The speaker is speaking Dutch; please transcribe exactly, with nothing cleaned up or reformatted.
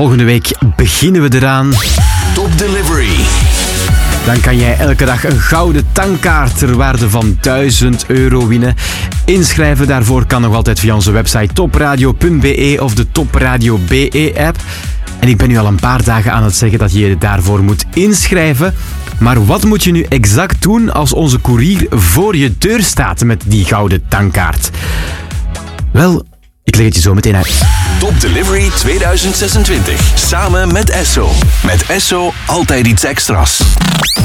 Volgende week beginnen we eraan. Top Delivery. Dan kan jij elke dag een gouden tankkaart ter waarde van duizend euro winnen. Inschrijven daarvoor kan nog altijd via onze website topradio punt be of de Topradio B E-app. En ik ben nu al een paar dagen aan het zeggen dat je je daarvoor moet inschrijven. Maar wat moet je nu exact doen als onze koerier voor je deur staat met die gouden tankkaart? Wel, ik leg het je zo meteen uit. Top Delivery tweeduizend zesentwintig. Samen met Esso. Met Esso altijd iets extra's.